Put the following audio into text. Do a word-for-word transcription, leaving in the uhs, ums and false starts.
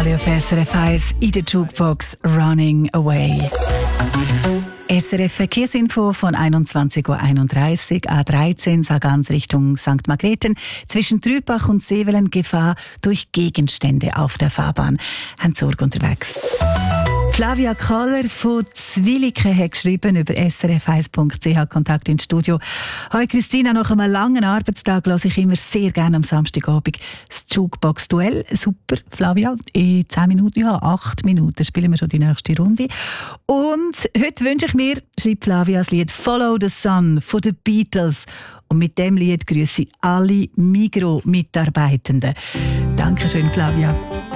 Vokale auf S R F eins in der Jukebox «Running Away». S R F Verkehrsinfo von einundzwanzig Uhr einunddreißig, A dreizehn Sargans Richtung Sankt Margrethen. Zwischen Trübach und Sevelen Gefahr durch Gegenstände auf der Fahrbahn. Haben Sorge unterwegs. Flavia Koller von Zwilliken hat geschrieben über S R F eins Punkt C H Kontakt ins Studio. Hoi Christina, nach einem langen Arbeitstag höre ich immer sehr gerne am Samstagabend das Jukebox-Duell. Super, Flavia. In zehn Minuten, ja, acht Minuten spielen wir schon die nächste Runde. Und heute wünsche ich mir, schreibt Flavia, das Lied «Follow the Sun» von den Beatles. Und mit dem Lied grüße ich alle Migros-Mitarbeitenden. Dankeschön, Flavia.